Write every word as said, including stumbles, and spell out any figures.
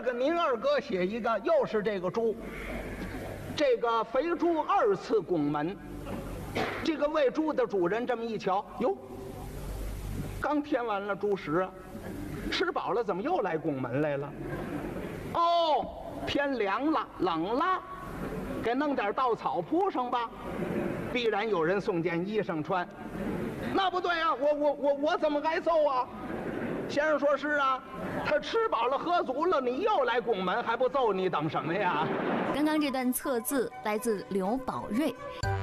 个您二哥写一个，又是这个猪。这个肥猪二次拱门，这个喂猪的主人这么一瞧，哟，刚添完了猪食啊，吃饱了怎么又来拱门来了？哦，天凉了，冷了，给弄点稻草铺上吧。必然有人送件衣裳穿。那不对啊，我我我我怎么挨揍啊？先生说是啊，他吃饱了喝足了，你又来拱门，还不揍你，等什么呀？ 刚刚这段测字来自刘宝瑞。